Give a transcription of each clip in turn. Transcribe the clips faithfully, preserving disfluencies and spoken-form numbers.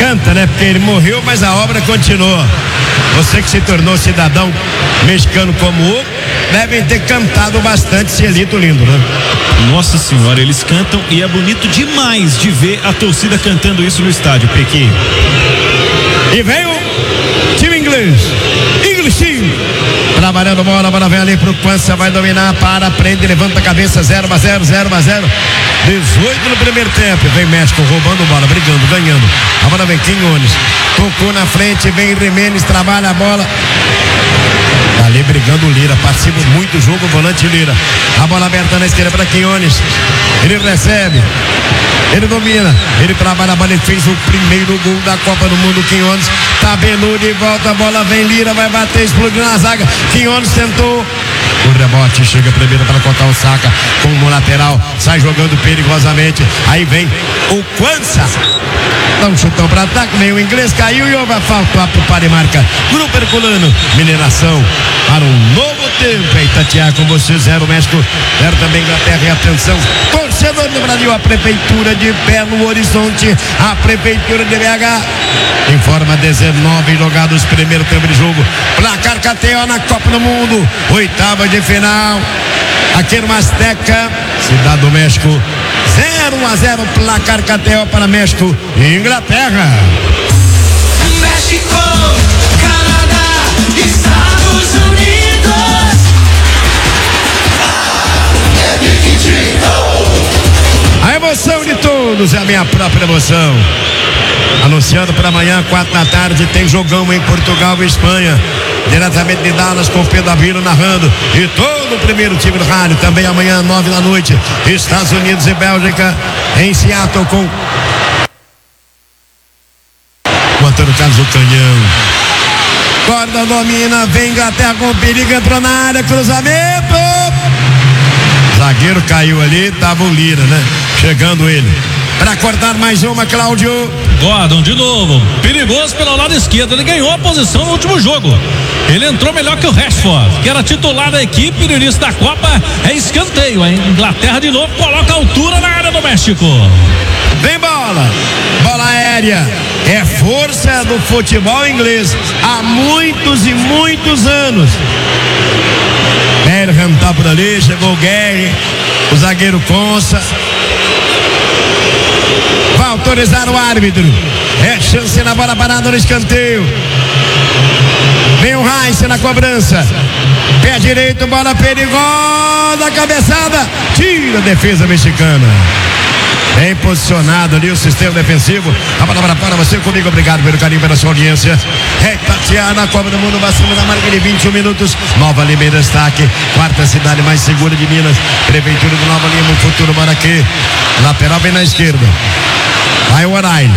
canta, né? Porque ele morreu, mas a obra continua. Você que se tornou cidadão mexicano como o, devem ter cantado bastante Cielito lindo, né? Nossa senhora, eles cantam e é bonito demais de ver a torcida cantando isso no estádio, Pequi. E vem o time inglês. Inglishinho. Trabalhando bola, a bola vem ali pro Quança, vai dominar, para, prende, levanta a cabeça, zero a zero, zero a zero. dezoito no primeiro tempo. Vem México roubando bola, brigando, ganhando. A bola vem Quinones. Tocou na frente, vem Jimenez, trabalha a bola. Tá ali brigando o Lira, participa muito do jogo, o volante Lira. A bola aberta na esquerda para Quinones. Ele recebe. Ele domina, ele trabalha a bola, ele fez o primeiro gol da Copa do Mundo. Quinones tabelou de volta, a bola vem Lira, vai bater, explodiu na zaga. Quinones tentou o rebote, chega primeiro para cortar o Saca como lateral, sai jogando perigosamente. Aí vem o Quança, dá um chutão para ataque, vem o inglês, caiu e vai faltar pro Parimarca. Grupo Herculano, mineração para um novo tempo. Aí Itatiaia com você, zero México, zero também Inglaterra. E atenção, torcedor do Brasil, a Prefeitura de Belo Horizonte, a Prefeitura de B H informa dezenove jogados, primeiro tempo de jogo, placar K T O na Copa do Mundo, oitava de final, aqui no Azteca, Cidade do México, zero a zero, placar K T O para México e Inglaterra. México, Canadá, Estados Unidos. A emoção de todos é a minha própria emoção. Anunciando para amanhã, quatro da tarde, tem jogão em Portugal e Espanha. Diretamente de Dallas, com Pedro Avilo narrando. E todo o primeiro time do rádio. Também amanhã, nove da noite, Estados Unidos e Bélgica, em Seattle, com o Antônio Carlos do Canhão. Corda domina, vem Inglaterra com perigo, entrou na área, cruzamento. Zagueiro caiu ali, tava o Lira, né? Chegando ele. Para cortar mais uma, Cláudio. Gordon de novo, perigoso pelo lado esquerdo, ele ganhou a posição no último jogo, ele entrou melhor que o Rashford, que era titular da equipe no início da Copa. É escanteio, a Inglaterra de novo coloca a altura na área do México. Vem bola, bola aérea, é força do futebol inglês há muitos e muitos anos. Bellingham tá por ali, chegou o Gary, o zagueiro Consa. Vai autorizar o árbitro. É chance na bola parada no escanteio. Vem o Heinz na cobrança. Pé direito, bola perigosa, cabeçada. Tira a defesa mexicana. Bem posicionado ali o sistema defensivo. A palavra para você, comigo, obrigado pelo carinho, pela sua audiência. É Itatiaia na Copa do Mundo, vacina da marca de vinte e um minutos. Nova Lima em destaque, quarta cidade mais segura de Minas. Prefeitura de Nova Lima, o futuro mora aqui. Lateral vem na esquerda. Vai o O'Reilly.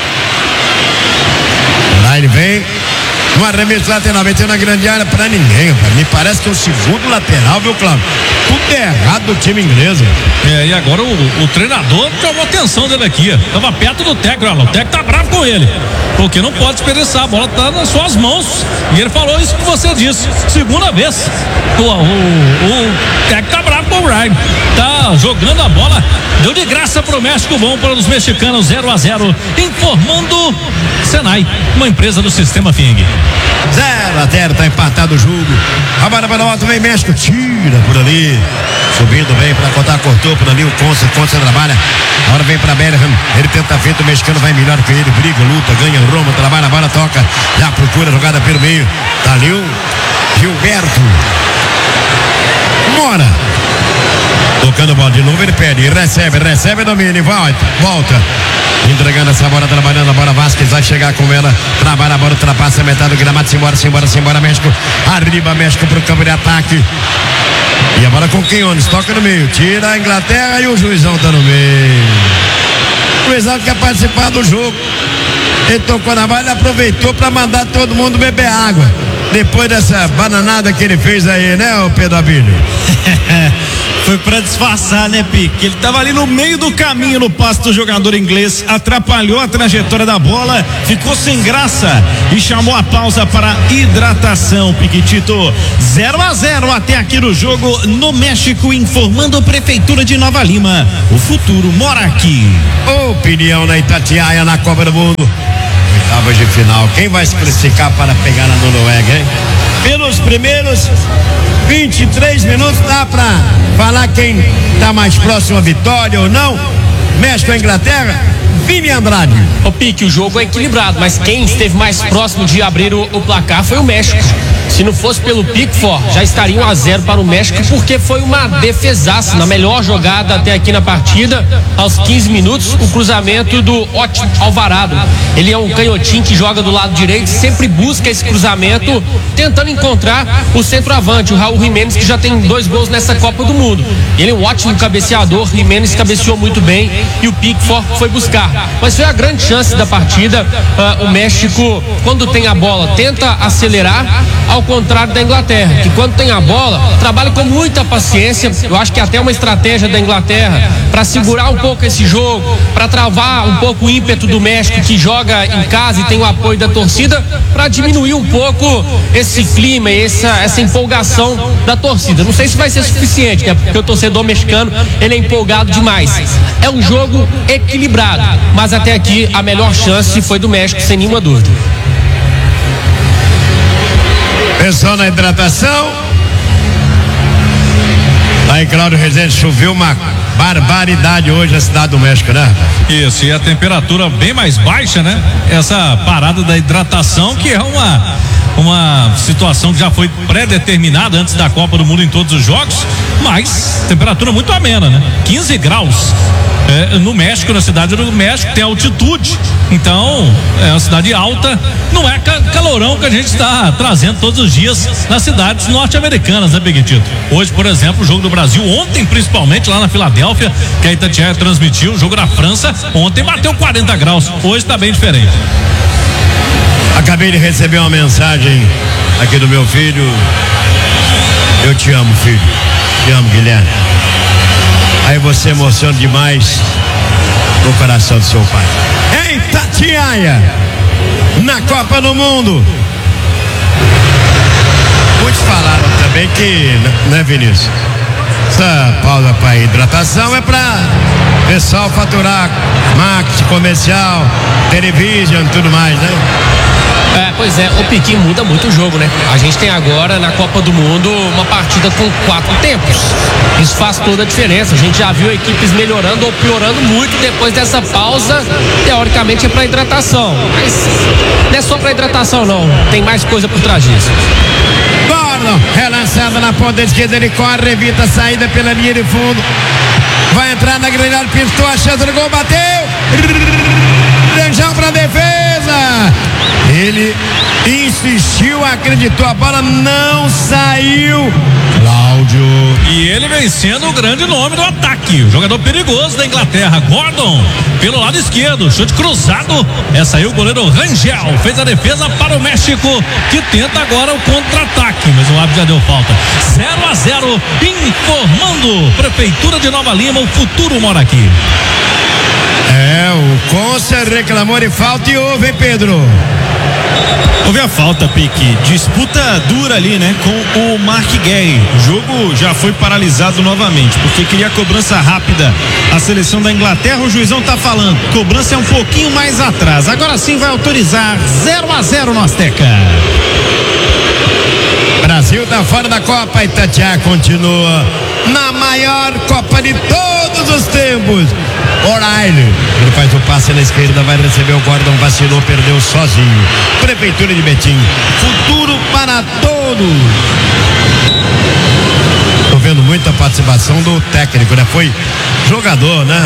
O'Reilly vem. Um arremesso lateral, meteu na grande área pra ninguém, rapaz. Me parece que é o segundo lateral, viu, Cláudio? Tudo errado do time inglês. É, e agora o, o treinador chamou a atenção dele aqui. Tava perto do técnico, olha, o técnico tá bravo com ele. Porque não pode desperdiçar, a bola tá nas suas mãos. E ele falou isso que você disse. Segunda vez. O, o, o técnico tá bravo com o Ryan. Tá jogando a bola. Deu de graça pro México, bom para os mexicanos, zero a zero. Informando Senai, uma empresa do Sistema Fing. zero a zero, tá empatado o jogo. A bola para o alto, vem México, tira por ali. Subindo bem para cortar, cortou por ali o Consa, Consa trabalha. Agora vem para Bellingham, ele tenta a frente, o mexicano vai melhor que ele, briga, luta, ganha, Roma, trabalha, a bola toca, já procura a jogada pelo meio. Tá ali o Gilberto Mora. Tocando a bola de novo, ele pede, recebe, recebe, domina e volta, volta. Entregando essa bola, trabalhando a bola, Vasquez vai chegar com ela, trabalha a bola, ultrapassa a metade do gramado, se embora, se embora, se embora, México, arriba México pro campo de ataque. E a bola com Quinones, toca no meio, tira a Inglaterra e o juizão tá no meio. O juizão quer participar do jogo. Ele tocou na bola e aproveitou para mandar todo mundo beber água. Depois dessa bananada que ele fez aí, né, o Pedro Abílio? Foi pra disfarçar, né, Pique? Ele tava ali no meio do caminho no passe do jogador inglês, atrapalhou a trajetória da bola, ficou sem graça e chamou a pausa para hidratação, Piquitito. zero a zero até aqui no jogo no México, informando a Prefeitura de Nova Lima. O futuro mora aqui. Opinião na Itatiaia na Copa do Mundo. oitavas de final. Quem vai se classificar para pegar a Noruega, hein? Pelos primeiros vinte e três minutos dá pra falar quem tá mais próximo à vitória ou não. México ou Inglaterra? Vini Andrade. O Pique, o jogo é equilibrado, mas quem esteve mais próximo de abrir o, o placar foi o México. Se não fosse pelo Pickford, já estaria um a zero para o México, porque foi uma defesaça na melhor jogada até aqui na partida. Aos quinze minutos, o cruzamento do Ótimo Alvarado. Ele é um canhotinho que joga do lado direito, sempre busca esse cruzamento, tentando encontrar o centroavante, o Raul Jiménez, que já tem dois gols nessa Copa do Mundo. Ele é um ótimo cabeceador, Jiménez cabeceou muito bem e o Pickford foi buscar. Mas foi a grande chance da partida. Uh, o México, quando tem a bola, tenta acelerar, ao contrário da Inglaterra, que quando tem a bola, trabalha com muita paciência. Eu acho que até uma estratégia da Inglaterra para segurar um pouco esse jogo, para travar um pouco o ímpeto do México, que joga em casa e tem o apoio da torcida, para diminuir um pouco esse clima e essa, essa empolgação da torcida. Não sei se vai ser suficiente, né? Porque o torcedor mexicano, ele é empolgado demais. É um jogo equilibrado, mas até aqui a melhor chance foi do México, sem nenhuma dúvida. Pensou na hidratação? Lá em Cláudio Rezende choveu uma barbaridade hoje na cidade do México, né? Isso, e a temperatura bem mais baixa, né? Essa parada da hidratação, que é uma uma situação que já foi pré-determinada antes da Copa do Mundo em todos os jogos, mas temperatura muito amena, né? quinze graus. É, no México, na cidade do México, tem altitude, então é uma cidade alta, não é ca- calorão que a gente está trazendo todos os dias nas cidades norte-americanas, né, Peguetito? Hoje, por exemplo, o jogo do Brasil, ontem principalmente lá na Filadélfia, que a Itatiaia transmitiu, o jogo da França, ontem bateu quarenta graus, hoje está bem diferente. Acabei de receber uma mensagem aqui do meu filho. Eu te amo, filho, te amo, Guilherme. Aí você emociona demais no coração do seu pai. Em Itatiaia, na Copa do Mundo. Muitos falaram também que, né, Vinícius? Essa pausa para hidratação é para pessoal faturar marketing comercial, televisão e tudo mais, né? É, pois é, o Piquinho muda muito o jogo, né? A gente tem agora na Copa do Mundo uma partida com quatro tempos. Isso faz toda a diferença. A gente já viu equipes melhorando ou piorando muito depois dessa pausa. Teoricamente é para hidratação, mas não é só para hidratação, não. Tem mais coisa por trás disso. Gordon, relançado na ponta esquerda, ele corre, evita a saída pela linha de fundo. Vai entrar na grande área, pintou a chance do gol, bateu. Rangel para defesa. Ele insistiu, acreditou, a bola não saiu. Cláudio. E ele vencendo o grande nome do ataque, o jogador perigoso da Inglaterra, Gordon, pelo lado esquerdo, chute cruzado. Essa aí o goleiro Rangel fez a defesa para o México, que tenta agora o contra-ataque, mas o árbitro já deu falta. zero a zero, informando Prefeitura de Nova Lima, o futuro mora aqui. É, o Concha reclamou de falta e houve, hein, Pedro? Houve a falta, Pique. Disputa dura ali, né? Com o Mark Guehi. O jogo já foi paralisado novamente, porque queria cobrança rápida. A seleção da Inglaterra, o juizão tá falando. Cobrança é um pouquinho mais atrás. Agora sim vai autorizar. zero a zero no Azteca. Brasil tá fora da Copa. Itatiaia continua na maior Copa de todos os tempos. O'Reilly, ele faz o passe na esquerda, vai receber o Gordon, vacilou, perdeu sozinho. Prefeitura de Betim, futuro para todos. Tô vendo muita participação do técnico, né? Foi jogador, né?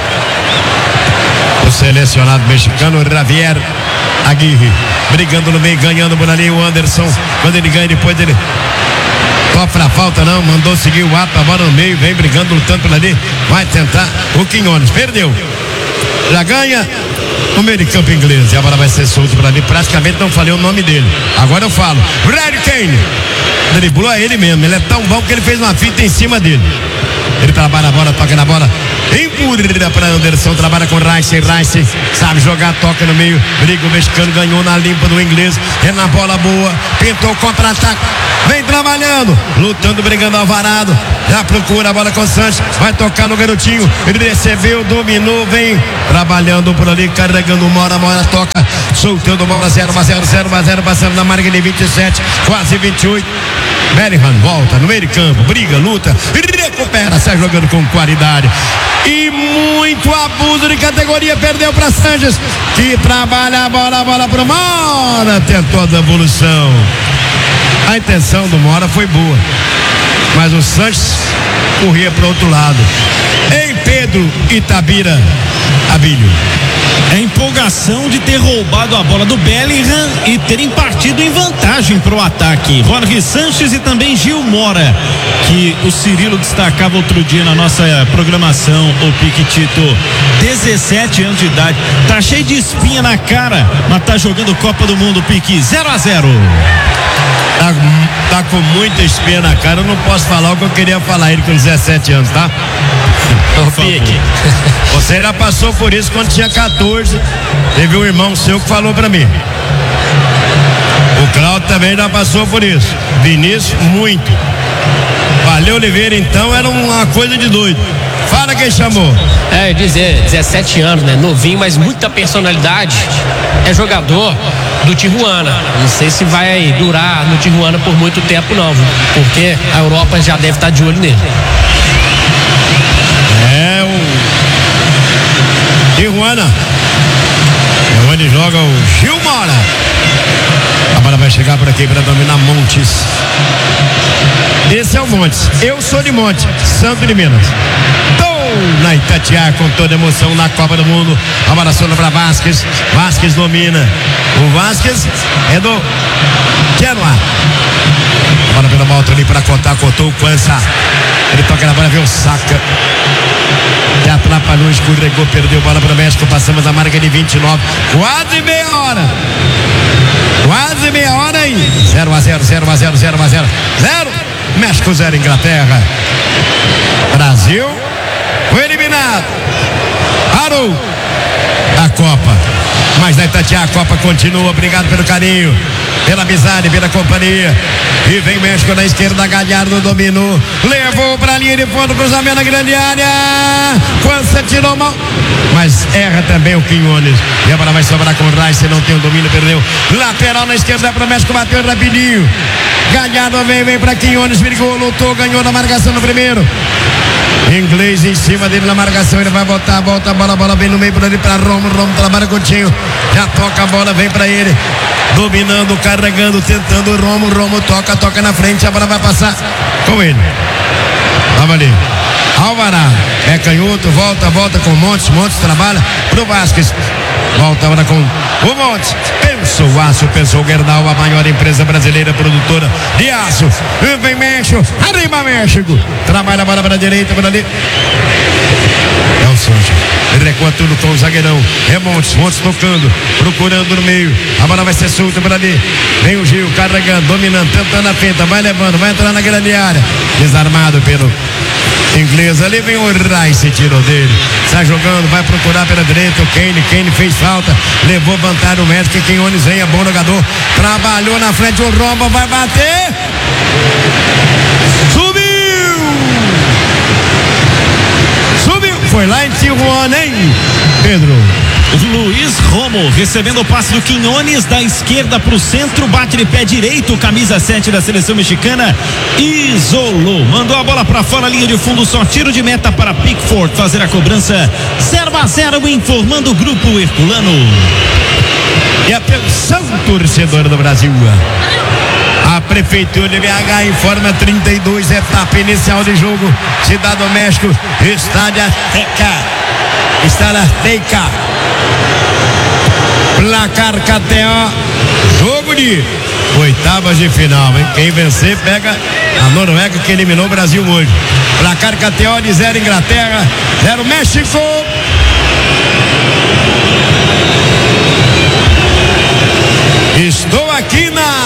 O selecionado mexicano Javier Aguirre, brigando no meio, ganhando por ali o Anderson. Quando ele ganha, depois ele sofre a falta, não, mandou seguir o ato, a bola no meio, vem brigando, lutando por ali, vai tentar o Quinones, perdeu, já ganha o meio de campo inglês, e a bola vai ser solta por ali, praticamente não falei o nome dele, agora eu falo, Harry Kane, driblou a ele mesmo, ele é tão bom que ele fez uma fita em cima dele, ele trabalha a bola, toca na bola, empurra para Anderson, trabalha com Rice, Rice sabe jogar, toca no meio, briga o mexicano, ganhou na limpa do inglês, é na bola boa, pintou o contra-ataque, vem trabalhando, lutando, brigando Alvarado, já procura a bola com o Sanches, vai tocar no garotinho, ele recebeu, dominou, vem trabalhando por ali, carregando Mora, Mora toca, soltando bola, zero a zero, zero a zero, passando na marca de vinte e sete, quase vinte e oito. Bellingham volta no meio de campo, briga, luta, recupera, sai jogando com qualidade. E muito abuso de categoria, perdeu para Sanches, que trabalha a bola, a bola pro Mora, tentou a devolução. A intenção do Mora foi boa, mas o Sanches corria para o outro lado. Em Pedro Itabira Abílio. É empolgação de ter roubado a bola do Bellingham e terem partido em vantagem para o ataque. Jorge Sanches e também Gil Mora, que o Cirilo destacava outro dia na nossa programação, o Piquitito, dezessete anos de idade, tá cheio de espinha na cara, mas tá jogando Copa do Mundo, Pique, zero a zero. Tá, tá com muita espinha na cara, eu não posso falar o que eu queria falar, ele com dezessete anos, tá? Ô, Pique. Você já passou por isso quando tinha quatorze. Teve um irmão seu que falou pra mim. O Claudio também já passou por isso. Vinícius, muito. Valeu, Oliveira, então era uma coisa de doido. Fala quem chamou. É, dizer, dezessete anos, né? Novinho, mas muita personalidade. É jogador do Tijuana. Não sei se vai durar no Tijuana por muito tempo, não, viu? Porque a Europa já deve estar de olho nele. É o Tijuana. É onde joga o Gil Mora. A bola vai chegar por aqui para dominar Montes. Esse é o Montes. Eu sou de Monte, Santo de Minas. Tô na Itatiaia com toda emoção na Copa do Mundo. A bola sola para Vasquez. Vasquez domina. O Vasquez é do Genoa. A bola pela volta ali para cortar, cortou o Quança. Ele toca na bola, vê o Saca. E atrapalhou, escorregou, perdeu bola para o México. Passamos a marca de vinte e nove. Quase meia hora. Quase meia hora aí. zero a zero, zero a zero, zero a zero. Zero. México zero, Inglaterra. Brasil foi eliminado. Parou a Copa. Mas na Itatiaia a Copa continua. Obrigado pelo carinho, pela amizade, pela companhia. E vem México na esquerda, Galhardo dominou, levou pra linha de fundo, cruzamento na grande área. Quança tirou mal, mas erra também o Quinones. E a bola vai sobrar com o Rice, não tem o domínio, perdeu. Lateral na esquerda pro México, bateu rapidinho. Galhardo vem, vem pra Quinones, brigou, lutou, ganhou na marcação no primeiro. Inglês em cima dele na marcação, ele vai voltar, volta a bola, a bola vem no meio por ali pra Romo, Romo trabalha com o Tinho, já toca a bola, vem pra ele, dominando, carregando, tentando o Romo, Romo toca, toca na frente, a bola vai passar com ele. Tava ali. Alvarado, é canhoto, volta, volta com o Montes, Montes trabalha pro Vasquez. Volta agora com o Montes. Pensou o aço, pensou o Gerdau, a maior empresa brasileira produtora de aço. Vem México, arriba México. Trabalha a bola para a direita, para ali. É o Sanches. Ele recua tudo com o zagueirão. É Montes, Montes tocando, procurando no meio. A bola vai ser solta por ali. Vem o Gil carregando, dominando, tentando a fenta, vai levando, vai entrar na grande área. Desarmado pelo Inglês. Ali vem o Rice, tirou dele. Sai jogando, vai procurar pela direita. O Kane, Kane fez falta. Levou vantagem o México. Quinones vem, é bom jogador. Trabalhou na frente, o Romba vai bater. Subiu! Subiu! Foi lá em Tijuana, hein, Pedro? Luiz Romo recebendo o passe do Quinones da esquerda para o centro, bate de pé direito, camisa sete da seleção mexicana, isolou, mandou a bola para fora, linha de fundo, só tiro de meta para Pickford fazer a cobrança. Zero a zero, informando o grupo herculano. E atenção, torcedor do Brasil, a Prefeitura de B H informa trinta e dois, etapa inicial de jogo, Cidade do México, Estádio Azteca, Estádio Azteca, placar K T O, jogo de oitavas de final, hein? Quem vencer pega a Noruega, que eliminou o Brasil hoje. Placar K T O de zero Inglaterra, zero México. Estou aqui na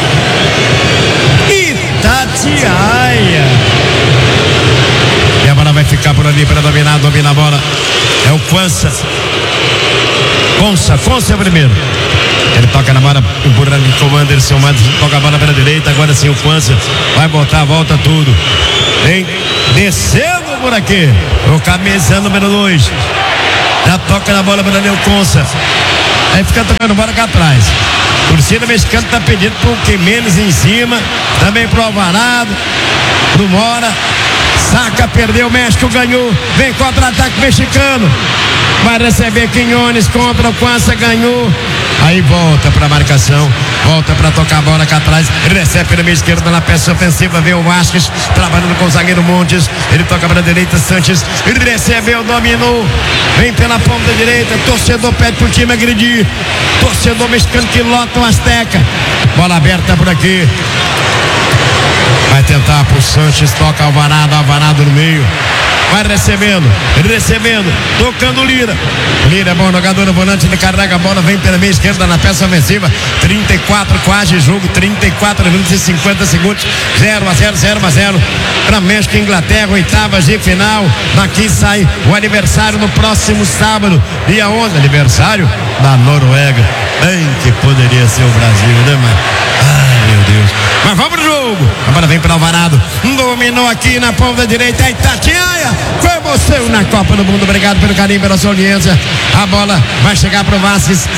Itatiaia. E a bola vai ficar por ali para dominar, domina a bola. É o Quança. Conça, Conça é o primeiro. Ele toca na bola, empurrando com o Anderson, Anderson toca a bola pela direita, agora sim o Quança vai botar, volta tudo. Vem descendo por aqui. O camisa número dois. Já toca na bola para ali o Conça. Aí fica tocando bola cá atrás. Torcida mexicana tá pedindo pro Quimenes em cima, também pro Alvarado, pro Mora. Saca, perdeu, o México ganhou. Vem contra-ataque mexicano. Vai receber Quinones contra o Quança, ganhou. Aí volta pra marcação, volta pra tocar a bola cá atrás. Ele recebe pela meia esquerda na peça ofensiva. Vem o Vasquez trabalhando com o zagueiro Montes. Ele toca pra direita, Sanches. Ele recebeu, dominou. Vem pela ponta direita. Torcedor pede pro time agredir. Torcedor mexicano que lota o Azteca. Bola aberta por aqui. Vai tentar pro Sanches, toca Alvarado, Alvarado no meio. Vai recebendo, recebendo, tocando Lira. Lira é bom jogador, volante, ele carrega a bola, vem pela meia esquerda na peça ofensiva. trinta e quatro quase jogo, trinta e quatro minutos e cinquenta segundos. zero a zero, zero a zero. Para México e Inglaterra, oitavas de final. Daqui sai o aniversário no próximo sábado, dia onze. Aniversário da Noruega. Bem que poderia ser o Brasil, né, mano? Ai, meu Deus. Mas vamos pro jogo. A bola vem para Alvarado. Dominou aqui na ponta direita. É Itatiaia. Foi você na Copa do Mundo. Obrigado pelo carinho, pela sua audiência. A bola vai chegar pro Vasquez.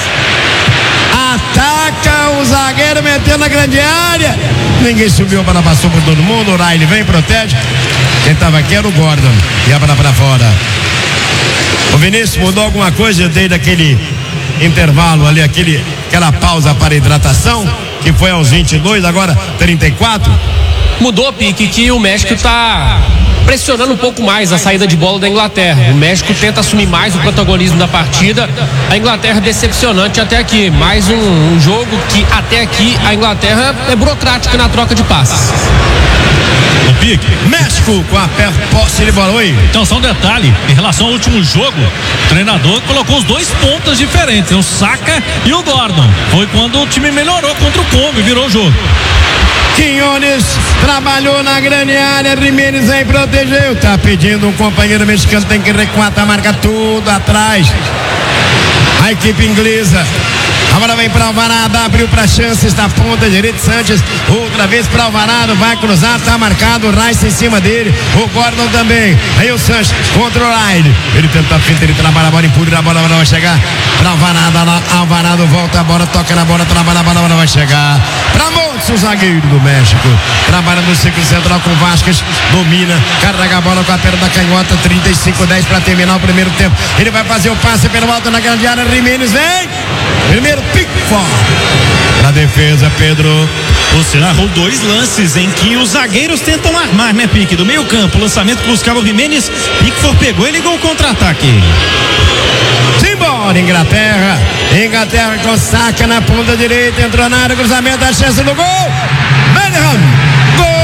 Ataca o zagueiro, metendo na grande área. Ninguém subiu, a bola passou por todo mundo. O Riley vem, protege. Quem tava aqui era o Gordon. E a bola pra fora. O Vinícius, mudou alguma coisa desde aquele intervalo ali, aquele, aquela pausa para hidratação, que foi aos vinte e dois, agora trinta e quatro? Mudou, Pique, que o México está pressionando um pouco mais a saída de bola da Inglaterra. O México tenta assumir mais o protagonismo da partida. A Inglaterra é decepcionante até aqui. Mais um, um jogo que até aqui a Inglaterra é burocrática na troca de passes. O Pique. México com a pé, posse de bola. Oi. Então, só um detalhe, em relação ao último jogo, o treinador colocou os dois pontas diferentes, o Saka e o Gordon. Foi quando o time melhorou contra o Congo e virou o jogo. Quinones trabalhou na grande área, Jiménez aí protegeu. Tá pedindo um companheiro mexicano, tem que recuar, tá marca tudo atrás. A equipe inglesa. Agora vem para Alvarado, abriu para chances da ponta direita, Sanches, outra vez para Alvarado, vai cruzar, tá marcado, o Rice em cima dele, o Gordon também, aí o Sanches contra o Riley, ele tenta a finta, ele trabalha a bola, empurra a bola, a bola vai chegar para Alvarado, Alvarado volta a bola, toca na bola, trabalha a bola, a bola vai chegar para Montes, o zagueiro do México, trabalha no ciclo central com o Vasquez, domina, carrega a bola com a perna da canhota, trinta e cinco a dez para terminar o primeiro tempo, ele vai fazer o passe pelo alto na grande área, Jiménez vem, primeiro Pickford. Na defesa, Pedro. Você narrou dois lances em que os zagueiros tentam armar, né, Pique? Do meio campo, lançamento que buscava o Jiménez, Pickford pegou e ligou o contra-ataque. Simbora, Inglaterra. Inglaterra com Saka na ponta direita, entrou na área, cruzamento, a chance do gol.